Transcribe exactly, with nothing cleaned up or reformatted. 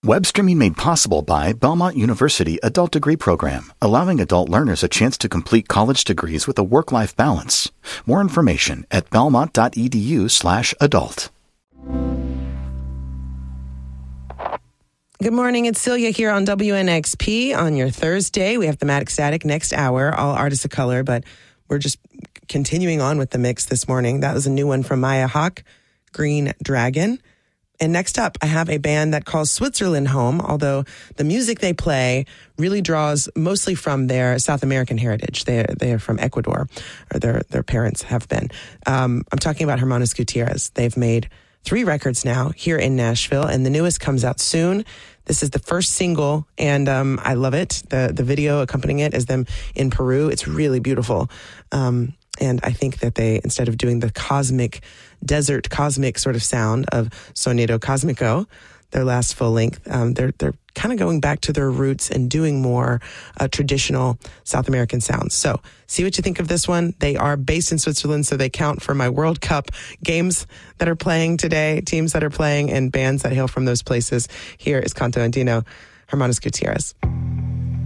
Web streaming made possible by Belmont University Adult Degree Program, allowing adult learners a chance to complete college degrees with a work-life balance. More information at belmont.edu slash adult. Good morning, it's Celia here on W N X P on your Thursday. We have Thematic Static next hour, all artists of color, but we're just continuing on with the mix this morning. That was a new one from Maya Hawke, Green Dragon. And next up, I have a band that calls Switzerland home, although the music they play really draws mostly from their South American heritage. They're, they're from Ecuador, or their, their parents have been. Um, I'm talking about Hermanos Gutierrez. They've made three records now here in Nashville, and the newest comes out soon. This is the first single, and um, I love it. The the video accompanying it is them in Peru. It's really beautiful. Um, and I think that they, instead of doing the cosmic, desert cosmic sort of sound of Sonido Cosmico, their last full length, um, they're they're kind of going back to their roots and doing more uh, traditional South American sounds. So see what you think of this one. They are based in Switzerland, so they count for my World Cup games that are playing today, teams that are playing, and bands that hail from those places. Here is Canto Andino, Hermanos Gutierrez.